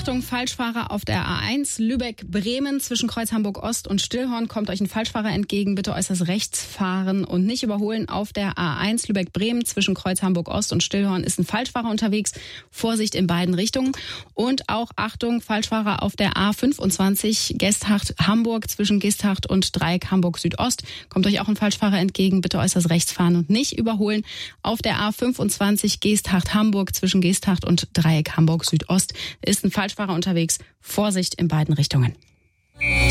Achtung, Falschfahrer auf der A1 Lübeck-Bremen zwischen Kreuz Hamburg-Ost und Stillhorn. Kommt euch ein Falschfahrer entgegen, bitte äußerst rechts fahren und nicht überholen. Auf der A1 Lübeck-Bremen zwischen Kreuz Hamburg-Ost und Stillhorn ist ein Falschfahrer unterwegs. Vorsicht in beiden Richtungen. Und auch Achtung, Falschfahrer auf der A25 Gesthacht-Hamburg zwischen Gesthacht und Dreieck Hamburg-Südost. Kommt euch auch ein Falschfahrer entgegen, bitte äußerst rechts fahren und nicht überholen. Auf der A25 Gesthacht-Hamburg zwischen Gesthacht und Dreieck Hamburg-Südost ist ein Falschfahrer unterwegs. Vorsicht in beiden Richtungen.